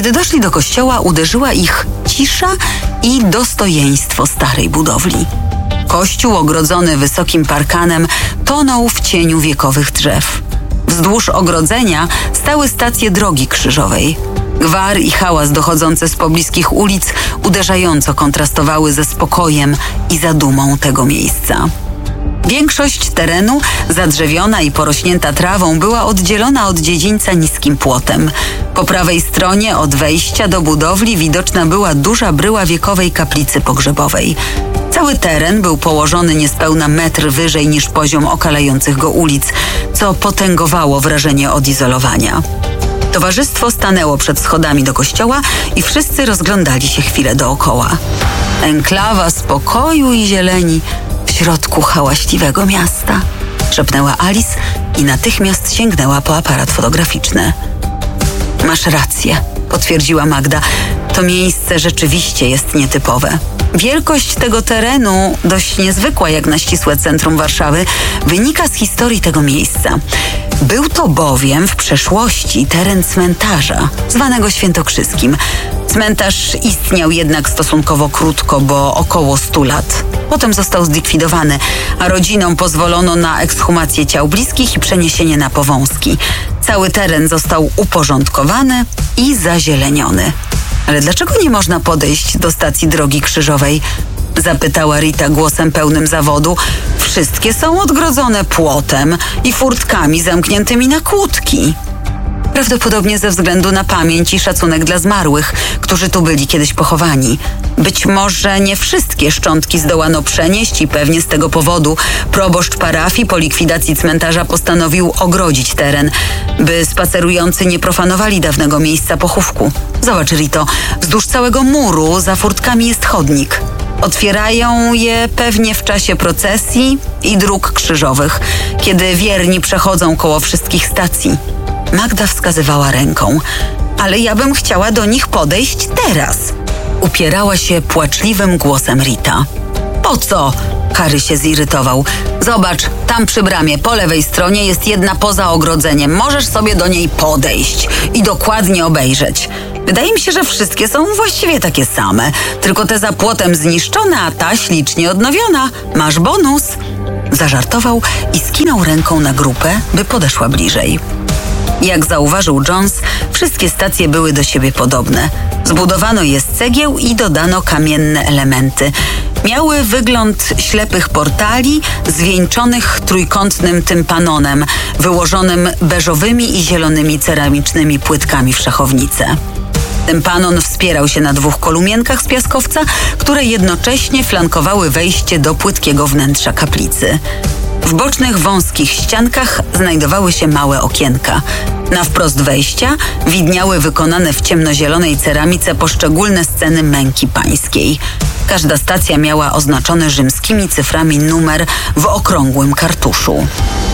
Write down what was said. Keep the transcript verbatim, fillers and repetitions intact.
Kiedy doszli do kościoła, uderzyła ich cisza i dostojeństwo starej budowli. Kościół ogrodzony wysokim parkanem tonął w cieniu wiekowych drzew. Wzdłuż ogrodzenia stały stacje drogi krzyżowej. Gwar i hałas dochodzące z pobliskich ulic uderzająco kontrastowały ze spokojem i zadumą tego miejsca. Większość terenu, zadrzewiona i porośnięta trawą, była oddzielona od dziedzińca niskim płotem. Po prawej stronie od wejścia do budowli widoczna była duża bryła wiekowej kaplicy pogrzebowej. Cały teren był położony niespełna metr wyżej niż poziom okalających go ulic, co potęgowało wrażenie odizolowania. Towarzystwo stanęło przed schodami do kościoła i wszyscy rozglądali się chwilę dookoła. Enklawa spokoju i zieleni w środku hałaśliwego miasta, szepnęła Alice i natychmiast sięgnęła po aparat fotograficzny. Masz rację, potwierdziła Magda. To miejsce rzeczywiście jest nietypowe. Wielkość tego terenu, dość niezwykła jak na ścisłe centrum Warszawy, wynika z historii tego miejsca. Był to bowiem w przeszłości teren cmentarza, zwanego Świętokrzyskim. Cmentarz istniał jednak stosunkowo krótko, bo około stu lat. Potem został zlikwidowany, a rodzinom pozwolono na ekshumację ciał bliskich i przeniesienie na Powązki. Cały teren został uporządkowany i zazieleniony. Ale dlaczego nie można podejść do stacji drogi krzyżowej? Zapytała Rita głosem pełnym zawodu. Wszystkie są odgrodzone płotem i furtkami zamkniętymi na kłódki. Prawdopodobnie ze względu na pamięć i szacunek dla zmarłych, którzy tu byli kiedyś pochowani. Być może nie wszystkie szczątki zdołano przenieść i pewnie z tego powodu proboszcz parafii po likwidacji cmentarza postanowił ogrodzić teren, by spacerujący nie profanowali dawnego miejsca pochówku. Zobacz, Rito, wzdłuż całego muru za furtkami jest chodnik. Otwierają je pewnie w czasie procesji i dróg krzyżowych, kiedy wierni przechodzą koło wszystkich stacji. Magda wskazywała ręką. Ale ja bym chciała do nich podejść teraz. Upierała się płaczliwym głosem Rita. Po co? Harry się zirytował. Zobacz, tam przy bramie po lewej stronie jest jedna poza ogrodzeniem. Możesz sobie do niej podejść i dokładnie obejrzeć. Wydaje mi się, że wszystkie są właściwie takie same. Tylko te za płotem zniszczone, a ta ślicznie odnowiona. Masz bonus. Zażartował i skinął ręką na grupę, by podeszła bliżej. Jak zauważył Jones, wszystkie stacje były do siebie podobne. Zbudowano je z cegieł i dodano kamienne elementy. Miały wygląd ślepych portali zwieńczonych trójkątnym tympanonem, wyłożonym beżowymi i zielonymi ceramicznymi płytkami w szachownicę. Tympanon wspierał się na dwóch kolumienkach z piaskowca, które jednocześnie flankowały wejście do płytkiego wnętrza kaplicy. W bocznych, wąskich ściankach znajdowały się małe okienka. Na wprost wejścia widniały wykonane w ciemnozielonej ceramice poszczególne sceny męki pańskiej. Każda stacja miała oznaczony rzymskimi cyframi numer w okrągłym kartuszu.